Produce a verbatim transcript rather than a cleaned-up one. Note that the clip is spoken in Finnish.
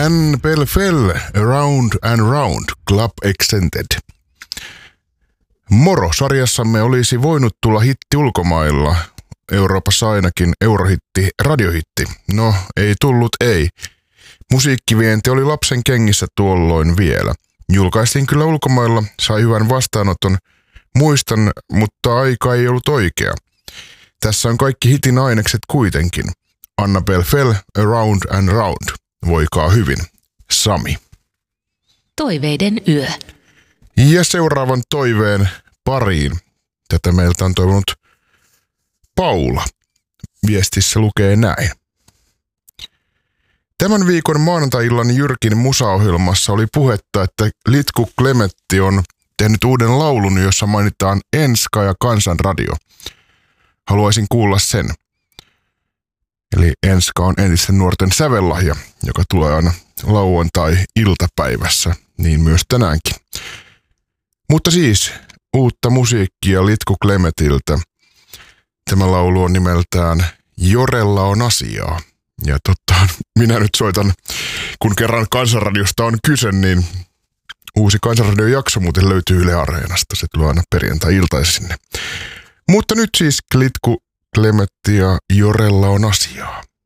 Anne Belfell, Around and Round, Club Extended. Moro-sarjassamme olisi voinut tulla hitti ulkomailla, Euroopassa ainakin eurohitti, radiohitti. No, ei tullut, ei. Musiikkivienti oli lapsen kengissä tuolloin vielä. Julkaistiin kyllä ulkomailla, sai hyvän vastaanoton, muistan, mutta aika ei ollut oikea. Tässä on kaikki hitin ainekset kuitenkin. Anna Belfell, Around and Round. Voikaa hyvin. Sami. Toiveiden yö. Ja seuraavan toiveen pariin. Tätä meiltä on toivonut Paula. Viestissä lukee näin. Tämän viikon maanantai-illan Jyrkin musaohjelmassa oli puhetta, että Litku Klemetti on tehnyt uuden laulun, jossa mainitaan Enska ja Kansanradio. Haluaisin kuulla sen. Eli Enska on entisten nuorten sävellahja, joka tulee aina lauantai-iltapäivässä, niin myös tänäänkin. Mutta siis uutta musiikkia Litku Klemetiltä. Tämä laulu on nimeltään Jorella on asiaa. Ja totta, minä nyt soitan, kun kerran Kansanradiosta on kyse, niin uusi Kansanradion-jakso muuten löytyy Yle Areenasta. Se tulee aina perjantai-iltaisin sinne. Mutta nyt siis Litku Klemetti ja Jorella on asiaa.